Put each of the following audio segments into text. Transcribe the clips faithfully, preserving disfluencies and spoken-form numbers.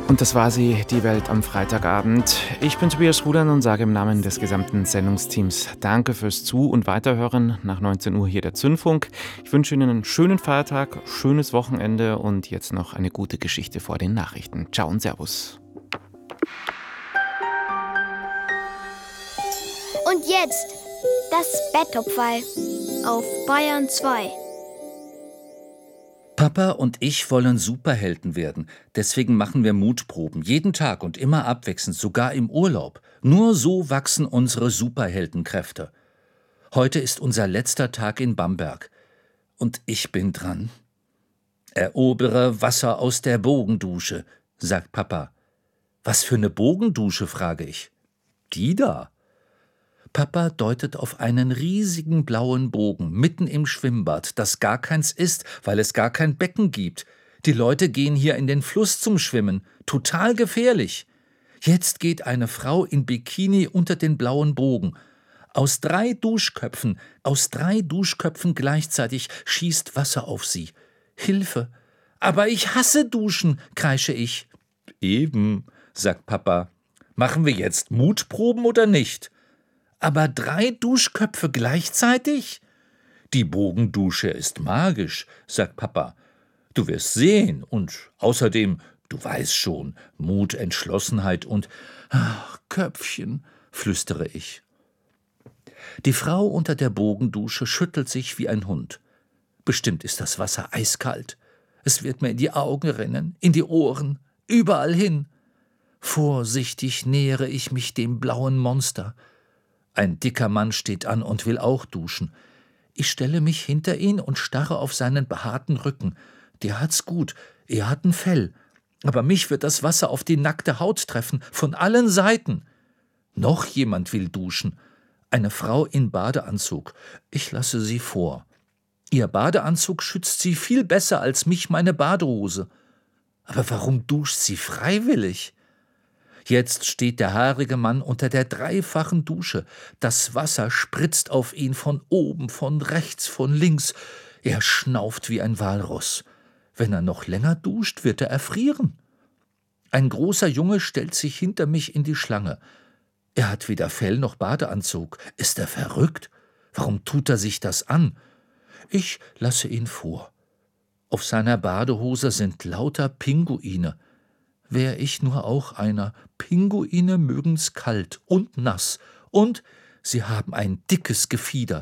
Und das war sie, die Welt am Freitagabend. Ich bin Tobias Rudern und sage im Namen des gesamten Sendungsteams Danke fürs Zu- und Weiterhören. Nach neunzehn Uhr hier der Zündfunk. Ich wünsche Ihnen einen schönen Feiertag, schönes Wochenende und jetzt noch eine gute Geschichte vor den Nachrichten. Ciao und Servus. Und jetzt das Betttopferl auf Bayern zwei. Papa und ich wollen Superhelden werden. Deswegen machen wir Mutproben. Jeden Tag und immer abwechselnd, sogar im Urlaub. Nur so wachsen unsere Superheldenkräfte. Heute ist unser letzter Tag in Bamberg. Und ich bin dran. Erobere Wasser aus der Bogendusche, sagt Papa. Was für eine Bogendusche, frage ich. Die da. Papa deutet auf einen riesigen blauen Bogen mitten im Schwimmbad, das gar keins ist, weil es gar kein Becken gibt. Die Leute gehen hier in den Fluss zum Schwimmen. Total gefährlich. Jetzt geht eine Frau in Bikini unter den blauen Bogen. Aus drei Duschköpfen, aus drei Duschköpfen gleichzeitig schießt Wasser auf sie. Hilfe! Aber ich hasse Duschen, kreische ich. Eben, sagt Papa. Machen wir jetzt Mutproben oder nicht? Aber drei Duschköpfe gleichzeitig? Die Bogendusche ist magisch, sagt Papa. Du wirst sehen und außerdem, du weißt schon, Mut, Entschlossenheit und ach, Köpfchen, flüstere ich. Die Frau unter der Bogendusche schüttelt sich wie ein Hund. Bestimmt ist das Wasser eiskalt. Es wird mir in die Augen rinnen, in die Ohren, überall hin. Vorsichtig nähere ich mich dem blauen Monster. Ein dicker Mann steht an und will auch duschen. Ich stelle mich hinter ihn und starre auf seinen behaarten Rücken. Der hat's gut, er hat ein Fell. Aber mich wird das Wasser auf die nackte Haut treffen, von allen Seiten. Noch jemand will duschen. Eine Frau in Badeanzug. Ich lasse sie vor. Ihr Badeanzug schützt sie viel besser als mich meine Badehose. Aber warum duscht sie freiwillig? Jetzt steht der haarige Mann unter der dreifachen Dusche. Das Wasser spritzt auf ihn von oben, von rechts, von links. Er schnauft wie ein Walross. Wenn er noch länger duscht, wird er erfrieren. Ein großer Junge stellt sich hinter mich in die Schlange. Er hat weder Fell noch Badeanzug. Ist er verrückt? Warum tut er sich das an? Ich lasse ihn vor. Auf seiner Badehose sind lauter Pinguine. Wär ich nur auch einer. Pinguine mögen's kalt und nass. Und sie haben ein dickes Gefieder.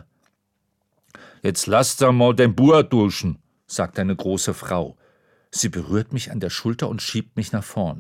»Jetzt lasst er mal den Bur duschen«, sagt eine große Frau. Sie berührt mich an der Schulter und schiebt mich nach vorn.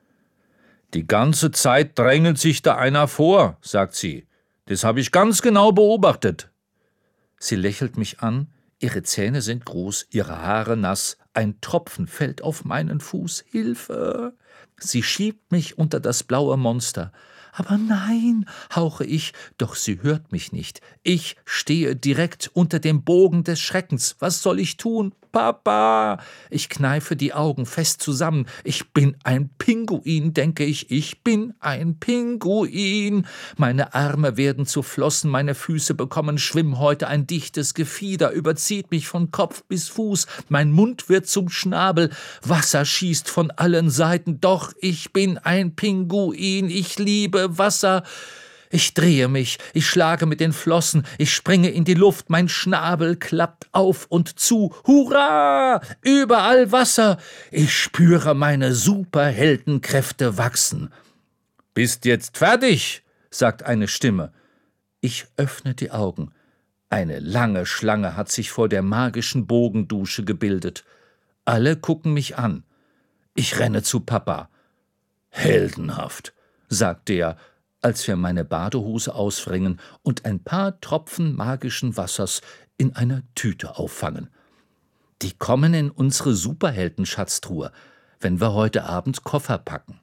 »Die ganze Zeit drängelt sich da einer vor«, sagt sie. »Das habe ich ganz genau beobachtet.« Sie lächelt mich an. Ihre Zähne sind groß, ihre Haare nass. Ein Tropfen fällt auf meinen Fuß. Hilfe! Sie schiebt mich unter das blaue Monster. Aber nein, hauche ich, doch sie hört mich nicht. Ich stehe direkt unter dem Bogen des Schreckens. Was soll ich tun? Papa! Ich kneife die Augen fest zusammen. Ich bin ein Pinguin, denke ich. Ich bin ein Pinguin. Meine Arme werden zu Flossen, meine Füße bekommen Schwimmhäute, ein dichtes Gefieder überzieht mich von Kopf bis Fuß. Mein Mund wird zum Schnabel. Wasser schießt von allen Seiten. Doch ich bin ein Pinguin. Ich liebe Wasser. Ich drehe mich, ich schlage mit den Flossen, ich springe in die Luft, mein Schnabel klappt auf und zu. Hurra! Überall Wasser! Ich spüre meine Superheldenkräfte wachsen. »Bist jetzt fertig?«, sagt eine Stimme. Ich öffne die Augen. Eine lange Schlange hat sich vor der magischen Bogendusche gebildet. Alle gucken mich an. Ich renne zu Papa. »Heldenhaft«, sagt er, als wir meine Badehose auswringen und ein paar Tropfen magischen Wassers in einer Tüte auffangen. Die kommen in unsere Superheldenschatztruhe, wenn wir heute Abend Koffer packen.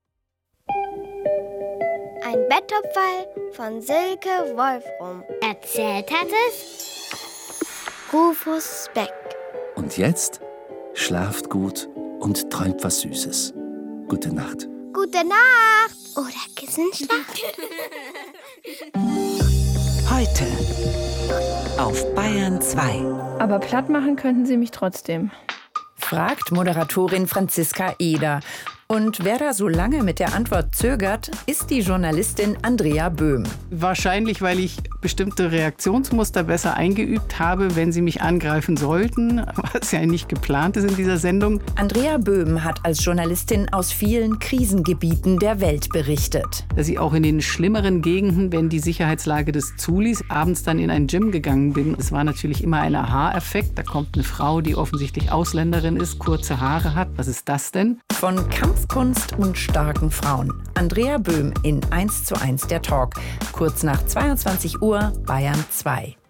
Ein Betttopferl von Silke Wolfrum. Erzählt hat es Rufus Beck. Und jetzt schlaft gut und träumt was Süßes. Gute Nacht. Gute Nacht oder Kissenschlacht. Heute auf Bayern zwei. Aber platt machen könnten Sie mich trotzdem. Fragt Moderatorin Franziska Eder. Und wer da so lange mit der Antwort zögert, ist die Journalistin Andrea Böhm. Wahrscheinlich, weil ich bestimmte Reaktionsmuster besser eingeübt habe, wenn sie mich angreifen sollten, was ja nicht geplant ist in dieser Sendung. Andrea Böhm hat als Journalistin aus vielen Krisengebieten der Welt berichtet. Dass ich auch in den schlimmeren Gegenden, wenn die Sicherheitslage das zuließ, abends dann in ein Gym gegangen bin. Es war natürlich immer ein Aha-Effekt. Da kommt eine Frau, die offensichtlich Ausländerin ist, kurze Haare hat. Was ist das denn? Von Kampfkunst und starken Frauen. Andrea Böhm in eins zu eins der Talk. Kurz nach zweiundzwanzig Uhr, Bayern zwei.